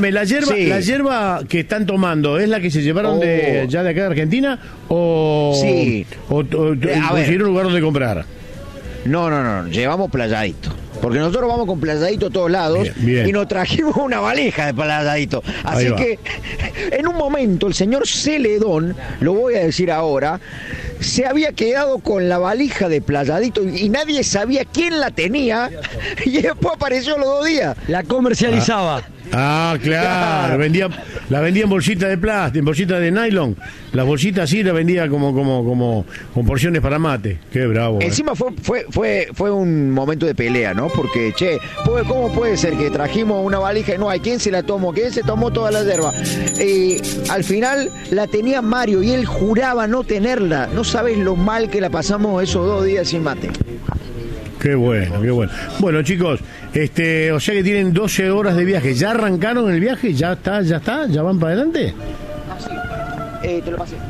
Escúchame, ¿la hierba que están tomando es la que se llevaron ya de acá de Argentina? ¿O consiguieron un lugar donde comprar? No, llevamos Playadito. Porque nosotros vamos con Playadito a todos lados. Bien. Y nos trajimos una valija de Playadito. Así que, en un momento, el señor Celedón, lo voy a decir ahora, se había quedado con la valija de Playadito y nadie sabía quién la tenía. Y después apareció los 2 días. La comercializaba. Claro. La vendía en bolsitas de plástico, en bolsitas de nylon. Las bolsitas así las vendía como con porciones para mate. Qué bravo. Encima fue un momento de pelea, ¿no? Porque, ¿cómo puede ser que trajimos una valija y no hay quién se la tomó? ¿Quién se tomó toda la hierba? Al final la tenía Mario y él juraba no tenerla. No sabes lo mal que la pasamos esos 2 días sin mate. Qué bueno, qué bueno. Bueno, chicos, o sea que tienen 12 horas de viaje. ¿Ya arrancaron el viaje? ¿Ya está? ¿Ya van para adelante? Te lo pasé.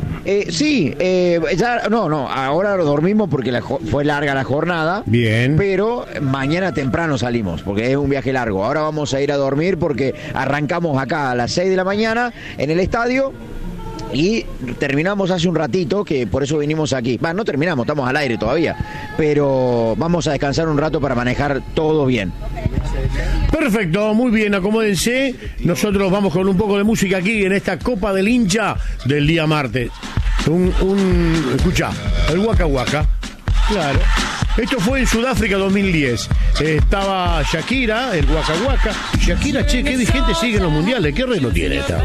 Ahora lo dormimos porque fue larga la jornada. Bien. Pero mañana temprano salimos, porque es un viaje largo. Ahora vamos a ir a dormir porque arrancamos acá a las 6 de la mañana en el estadio. Y terminamos hace un ratito, que por eso vinimos aquí. No terminamos, estamos al aire todavía. Pero vamos a descansar un rato para manejar todo bien. Perfecto, muy bien, acomódense. Nosotros vamos con un poco de música aquí en esta Copa del Hincha del día martes. Escucha, el Waka Waka. Claro. Esto fue en Sudáfrica 2010. Estaba Shakira, el Waka Waka. Shakira, qué vigente sigue en los mundiales. ¿Qué reloj tiene esta?